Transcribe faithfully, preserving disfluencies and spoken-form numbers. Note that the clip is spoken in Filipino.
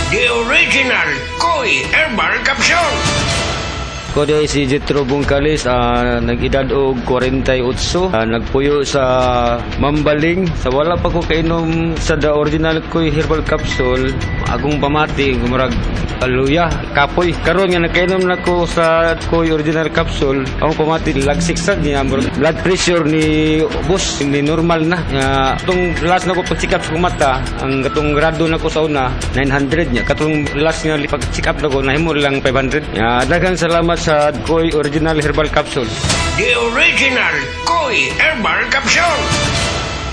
The original Koy Herbal Capsule. Ko di si Jetro Bungkalis, uh, nag-edad og forty-eight, uh, nagpuyo sa Mambaling. Sa wala pa ko kainom sa the original Koy Herbal Capsule, agong pamati, gumurag aluya, kapoy. Karon nga nakainom na ko sa Koy Original Capsule, akong pamati, lagsiksag niya, blood pressure ni boss, ni normal na. Uh, itong last na ko pag-check up sa mata, ang katong grado na ko sa una, nine hundred niya. Katong last nga pag-check up na ko, nahimo lang five hundred. Uh, daghang salamat sa Koy Original Herbal Capsule. The original Koy Herbal Capsule.